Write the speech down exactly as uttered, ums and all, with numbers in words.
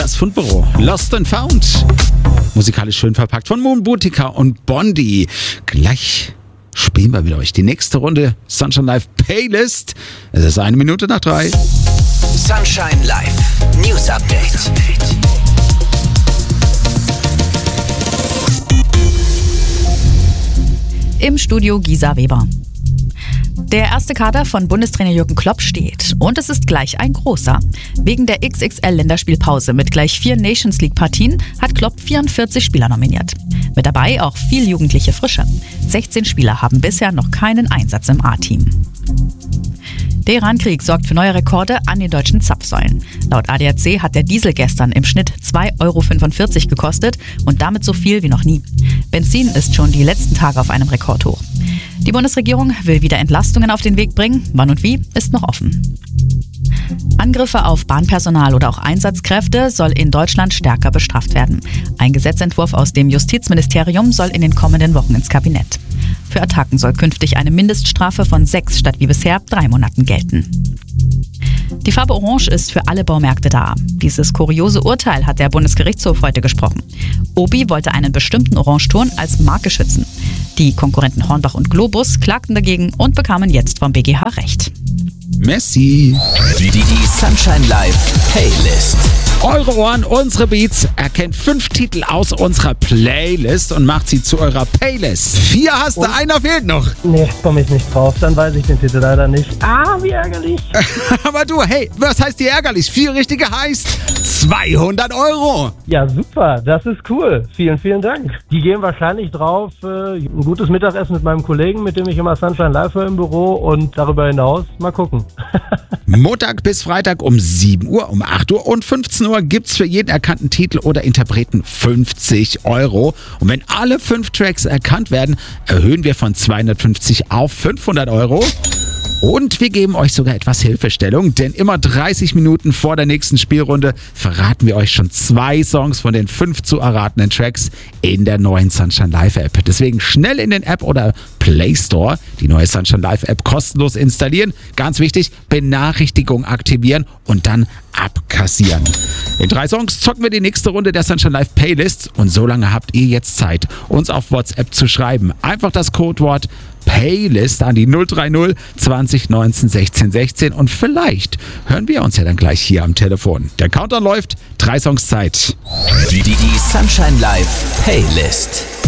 Das Fundbüro Lost and Found. Musikalisch schön verpackt von Moon Boutica und Bondi. Gleich spielen wir wieder euch die nächste Runde Sunshine Live Playlist. Es ist eine Minute nach drei. Sunshine Live News Update. Im Studio Gisa Weber. Der erste Kader von Bundestrainer Jürgen Klopp steht. Und es ist gleich ein großer. Wegen der X X L-Länderspielpause mit gleich vier Nations League-Partien hat Klopp vierundvierzig Spieler nominiert. Mit dabei auch viel jugendliche Frische. sechzehn Spieler haben bisher noch keinen Einsatz im A-Team. Der Irankrieg sorgt für neue Rekorde an den deutschen Zapfsäulen. Laut A D A C hat der Diesel gestern im Schnitt zwei Euro fünfundvierzig gekostet und damit so viel wie noch nie. Benzin ist schon die letzten Tage auf einem Rekordhoch. Die Bundesregierung will wieder Entlastungen auf den Weg bringen. Wann und wie, ist noch offen. Angriffe auf Bahnpersonal oder auch Einsatzkräfte soll in Deutschland stärker bestraft werden. Ein Gesetzentwurf aus dem Justizministerium soll in den kommenden Wochen ins Kabinett. Für Attacken soll künftig eine Mindeststrafe von sechs statt wie bisher drei Monaten gelten. Die Farbe Orange ist für alle Baumärkte da. Dieses kuriose Urteil hat der Bundesgerichtshof heute gesprochen. Obi wollte einen bestimmten Orangeton als Marke schützen. Die Konkurrenten Hornbach und Globus klagten dagegen und bekamen jetzt vom B G H Recht. Messi. Die, die, die Sunshine Live Playlist. Eure Ohren, unsere Beats. Erkennt fünf Titel aus unserer Playlist und macht sie zu eurer Playlist. Vier hast du, und einer fehlt noch. Nee, komme ich nicht drauf. Dann weiß ich den Titel leider nicht. Ah, wie ärgerlich. Aber du, hey, was heißt die ärgerlich? Vier richtige heißt zweihundert Euro. Ja, super. Das ist cool. Vielen, vielen Dank. Die gehen wahrscheinlich drauf. Äh, ein gutes Mittagessen mit meinem Kollegen, mit dem ich immer Sunshine Live höre im Büro. Und darüber hinaus mal gucken. Montag bis Freitag um sieben Uhr, um acht Uhr und fünfzehn Uhr gibt's für jeden erkannten Titel oder Interpreten fünfzig Euro. Und wenn alle fünf Tracks erkannt werden, erhöhen wir von zweihundertfünfzig auf fünfhundert Euro. Und wir geben euch sogar etwas Hilfestellung, denn immer dreißig Minuten vor der nächsten Spielrunde verraten wir euch schon zwei Songs von den fünf zu erratenden Tracks in der neuen Sunshine Live App. Deswegen schnell in den App oder Play Store die neue Sunshine Live App kostenlos installieren. Ganz wichtig, Benachrichtigung aktivieren und dann abkassieren. In drei Songs zocken wir die nächste Runde der Sunshine Live Playlist und so lange habt ihr jetzt Zeit, uns auf WhatsApp zu schreiben. Einfach das Codewort Playlist an die null drei null zwanzig neunzehn sechzehn sechzehn und vielleicht hören wir uns ja dann gleich hier am Telefon. Der Countdown läuft, drei Songs Zeit. Die, die, die Sunshine Live Playlist.